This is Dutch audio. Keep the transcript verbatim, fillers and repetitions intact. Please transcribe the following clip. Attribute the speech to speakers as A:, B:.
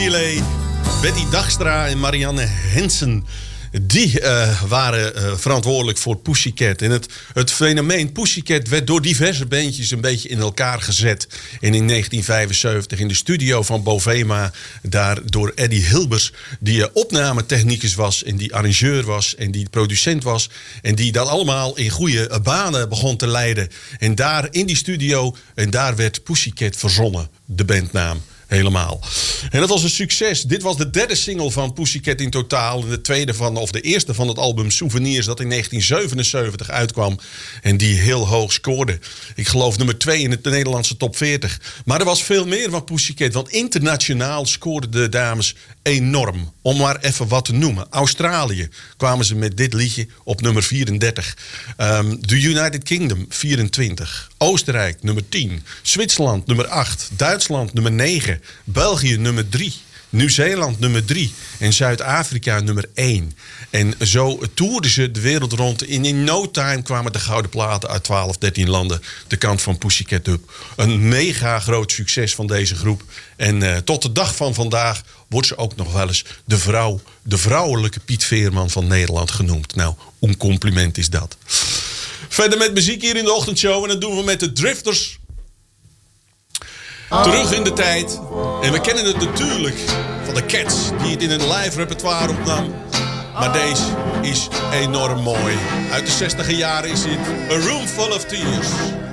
A: Betty Dagstra en Marianne Hensen. Die uh, waren uh, verantwoordelijk voor Pussycat. En het, het fenomeen Pussycat werd door diverse bandjes een beetje in elkaar gezet. En in negentien vijfenzeventig in de studio van Bovema, daar door Eddie Hilbers, die uh, opnametechnicus was en die arrangeur was en die producent was. En die dat allemaal in goede uh, banen begon te leiden. En daar in die studio, en daar werd Pussycat verzonnen, de bandnaam. Helemaal. En dat was een succes. Dit was de derde single van Pussycat in totaal. De tweede van, of de eerste van het album Souvenirs, dat in negentien zevenenzeventig uitkwam. En die heel hoog scoorde. Ik geloof nummer twee in de Nederlandse top veertig. Maar er was veel meer van Pussycat. Want internationaal scoorden de dames enorm. Om maar even wat te noemen. Australië kwamen ze met dit liedje op nummer vierendertig. Um, The United Kingdom vierentwintig. Oostenrijk nummer tien. Zwitserland nummer acht. Duitsland nummer negen. België nummer drie. Nieuw-Zeeland nummer drie. En Zuid-Afrika nummer één. En zo toerden ze de wereld rond. En in no time kwamen de gouden platen uit twaalf, dertien landen de kant van Pussycat op. Een mega groot succes van deze groep. En uh, tot de dag van vandaag wordt ze ook nog wel eens de vrouw, de vrouwelijke Piet Veerman van Nederland genoemd. Nou, een compliment is dat. Verder met muziek hier in de ochtendshow. En dat doen we met de Drifters. Terug in de tijd. En we kennen het natuurlijk van de Cats, die het in een live repertoire opnam. Maar deze is enorm mooi. Uit de zestiger jaren is dit A Room Full of Tears.